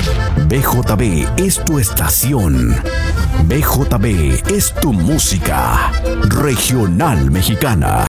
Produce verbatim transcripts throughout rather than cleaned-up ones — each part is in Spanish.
B J B es tu estación. B J B es tu música regional mexicana.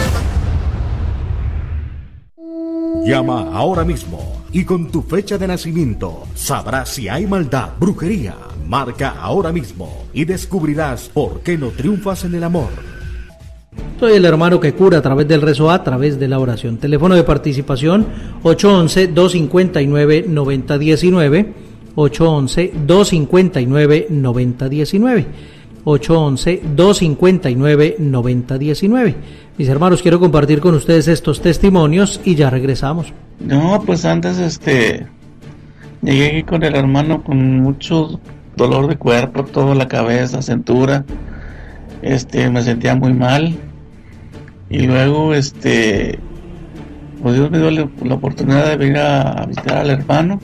Llama ahora mismo y con tu fecha de nacimiento sabrás si hay maldad, brujería. Marca ahora mismo y descubrirás por qué no triunfas en el amor. Soy el hermano que cura a través del rezo, a través de la oración. Teléfono de participación ocho once, dos cincuenta y nueve, noventa diecinueve, ocho once, dos cincuenta y nueve, noventa diecinueve, ocho once, dos cincuenta y nueve, noventa diecinueve. Mis hermanos, quiero compartir con ustedes estos testimonios y ya regresamos. No, pues antes este llegué aquí con el hermano con mucho dolor de cuerpo, toda la cabeza, cintura, este me sentía muy mal. Y luego, este, pues Dios me dio la, la oportunidad de venir a, a visitar al hermano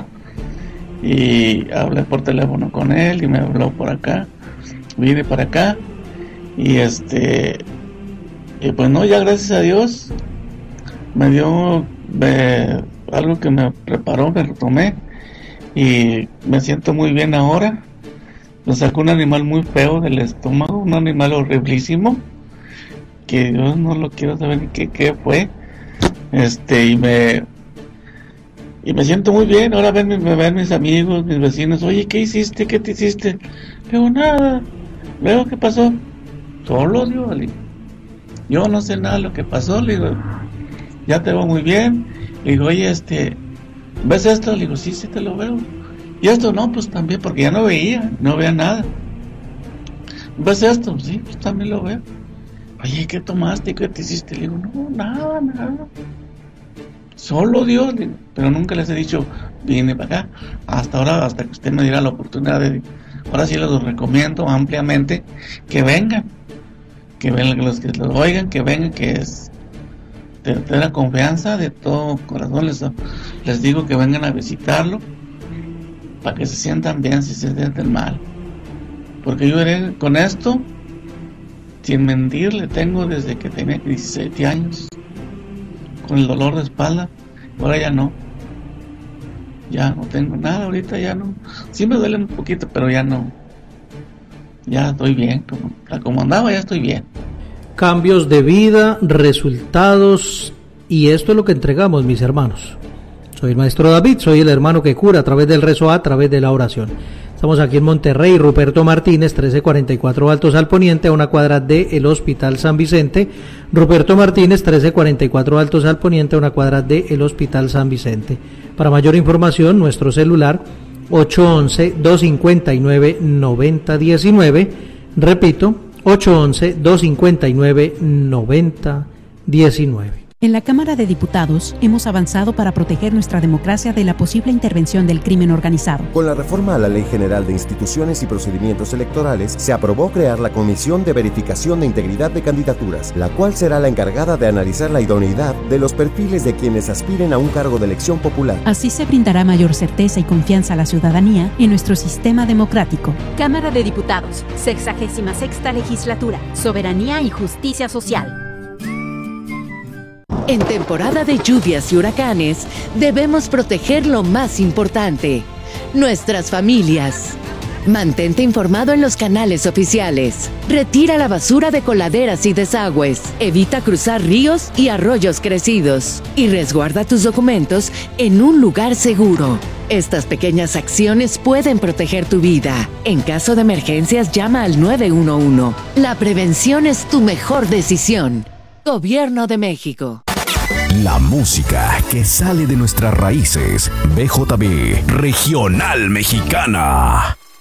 y hablé por teléfono con él y me habló por acá, vine para acá y este, y pues no, ya gracias a Dios me dio eh, algo que me preparó, me retomé y me siento muy bien ahora. Me sacó un animal muy feo del estómago, un animal horriblísimo, que yo no lo quiero saber ni qué, qué fue, este, y me y me siento muy bien. Ahora ven, me ven mis amigos, mis vecinos, oye, ¿qué hiciste? ¿Qué te hiciste? Le digo, nada. Luego, ¿qué pasó? Solo, digo, le digo, yo no sé nada de lo que pasó, le digo, ya te veo muy bien. Le digo, oye, este, ¿ves esto? Le digo, sí, sí te lo veo. Y esto no, pues también, porque ya no veía, no veía nada. ¿Ves esto? Sí, pues también lo veo. Oye, ¿qué tomaste? ¿Qué te hiciste? Le digo, no, nada, nada. Solo Dios, digo, pero nunca les he dicho, vine para acá. Hasta ahora, hasta que usted me diera la oportunidad de... Ahora sí les recomiendo ampliamente que vengan. Que vengan, los que los oigan, que vengan, que es... De, de la confianza, de todo corazón les, les digo que vengan a visitarlo. Para que se sientan bien, si se sienten mal. Porque yo veré con esto... Sin mentir, le tengo desde que tenía diecisiete años, con el dolor de espalda. Ahora ya no, ya no tengo nada, ahorita ya no. Sí me duele un poquito, pero ya no. Ya estoy bien, como, como andaba, ya estoy bien. Cambios de vida, resultados, y esto es lo que entregamos, mis hermanos. Soy el maestro David, soy el hermano que cura a través del rezo, a través de la oración. Estamos aquí en Monterrey, Ruperto Martínez, trece cuarenta y cuatro Altos al Poniente, a una cuadra del Hospital San Vicente. Ruperto Martínez, trece cuarenta y cuatro Altos al Poniente, a una cuadra del Hospital San Vicente. Para mayor información, nuestro celular ocho once, dos cincuenta y nueve, noventa diecinueve. Repito, ocho once, dos cincuenta y nueve, noventa diecinueve. En la Cámara de Diputados hemos avanzado para proteger nuestra democracia de la posible intervención del crimen organizado. Con la reforma a la Ley General de Instituciones y Procedimientos Electorales, se aprobó crear la Comisión de Verificación de Integridad de Candidaturas, la cual será la encargada de analizar la idoneidad de los perfiles de quienes aspiren a un cargo de elección popular. Así se brindará mayor certeza y confianza a la ciudadanía en nuestro sistema democrático. Cámara de Diputados, sexagésima sexta Legislatura, Soberanía y Justicia Social. En temporada de lluvias y huracanes, debemos proteger lo más importante, nuestras familias. Mantente informado en los canales oficiales. Retira la basura de coladeras y desagües. Evita cruzar ríos y arroyos crecidos. Y resguarda tus documentos en un lugar seguro. Estas pequeñas acciones pueden proteger tu vida. En caso de emergencias, llama al nueve uno uno. La prevención es tu mejor decisión. Gobierno de México. La música que sale de nuestras raíces. B J B Regional Mexicana.